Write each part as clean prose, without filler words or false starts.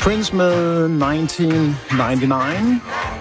Prince med 1999.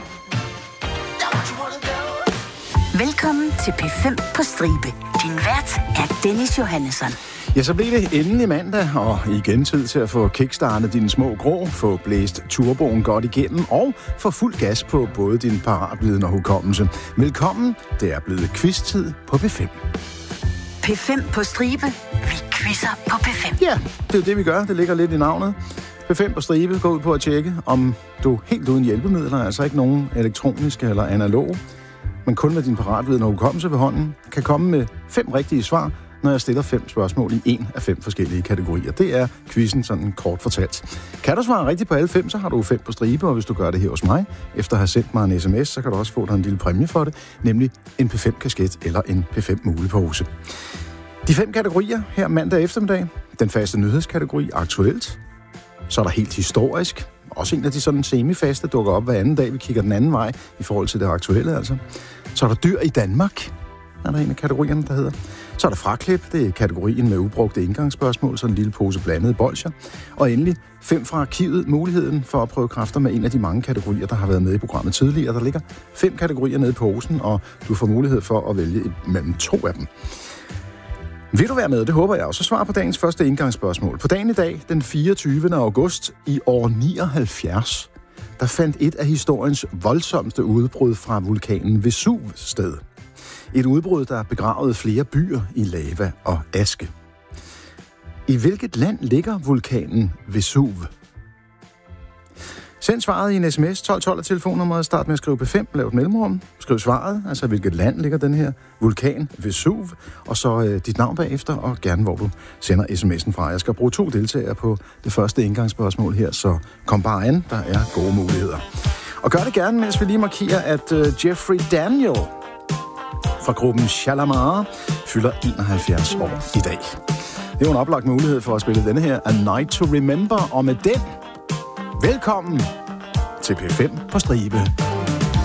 Velkommen til P5 på Stribe. Din vært er Dennis Johannesson. Ja, så blev det endelig mandag, og igen tid til at få kickstartet dine små grå, få blæst turboen godt igennem og få fuld gas på både din paratviden og hukommelse. Velkommen, det er blevet quiz-tid på P5. P5 på Stribe. Vi quizzer på P5. Ja, det er jo det, vi gør. Det ligger lidt i navnet. P5 på Stribe går ud på at tjekke, om du helt uden hjælpemidler, altså ikke nogen elektroniske eller analoge, men kun med din paratviden og hukommelse ved hånden, kan komme med 5 rigtige svar, når jeg stiller 5 spørgsmål i en af 5 forskellige kategorier. Det er quizzen sådan kort fortalt. Kan du svare rigtigt på alle 5, så har du 5 på Stribe, og hvis du gør det her hos mig, efter at have sendt mig en sms, så kan du også få dig en lille præmie for det, nemlig en P5-kasket eller en P5-mulepose. De 5 kategorier her mandag eftermiddag. Den faste nyhedskategori aktuelt. Så er der helt historisk. Også en af de sådan semifaste dukker op hver anden dag. Vi kigger den anden vej i forhold til det aktuelle, altså. Så er der dyr i Danmark. Er der en af kategorierne, der hedder. Så er der fraklip. Det er kategorien med ubrugte indgangsspørgsmål. Så en lille pose blandede bolsjer. Og endelig 5 fra arkivet. Muligheden for at prøve kræfter med en af de mange kategorier, der har været med i programmet tidligere. Der ligger 5 kategorier nede i posen, og du får mulighed for at vælge mellem 2 af dem. Vil du være med? Det håber jeg. Og så svar på dagens første indgangsspørgsmål. På dagen i dag, den 24. august i år 79, der fandt et af historiens voldsomste udbrud fra vulkanen Vesuv sted. Et udbrud, der begravede flere byer i lava og aske. I hvilket land ligger vulkanen Vesuv? Send svaret i en sms, 1212 af telefonnummeret, start med at skrive P5, lav et mellemrum, skriv svaret, altså hvilket land ligger den her vulkan Vesuv, og så dit navn bagefter, og gerne hvor du sender sms'en fra. Jeg skal bruge 2 deltagere på det første indgangsspørgsmål her, så kom bare an, der er gode muligheder. Og gør det gerne, mens vi lige markerer, at Jeffrey Daniel fra gruppen Shalamar fylder 71 år i dag. Det er jo en oplagt mulighed for at spille denne her A Night to Remember, og med den velkommen til P5 på Stribe.